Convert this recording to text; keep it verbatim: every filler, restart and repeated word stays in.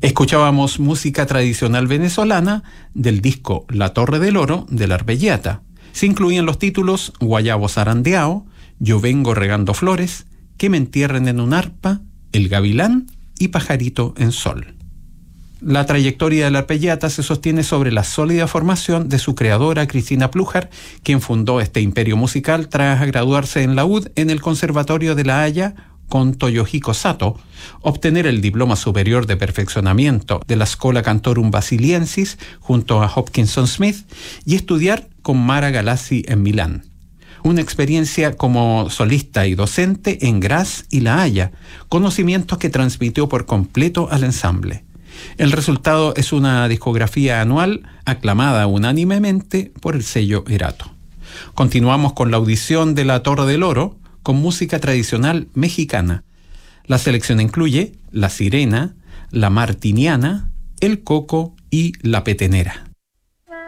Escuchábamos música tradicional venezolana del disco La Torre del Oro de la Arpellata. Se incluían los títulos Guayabo Zarandeao, Yo vengo regando flores, Que me entierren en un arpa, El Gavilán y Pajarito en Sol. La trayectoria de la Arpellata se sostiene sobre la sólida formación de su creadora Cristina Plújar, quien fundó este imperio musical tras graduarse en la U D en el Conservatorio de La Haya con Toyohiko Sato, obtener el diploma superior de perfeccionamiento de la Schola Cantorum Basiliensis junto a Hopkinson Smith y estudiar con Mara Galassi en Milán. Una experiencia como solista y docente en Graz y La Haya, conocimientos que transmitió por completo al ensamble. El resultado es una discografía anual aclamada unánimemente por el sello Erato. Continuamos con la audición de La Torre del Oro con música tradicional mexicana. La selección incluye La Sirena, La Martiniana, El Coco y La Petenera.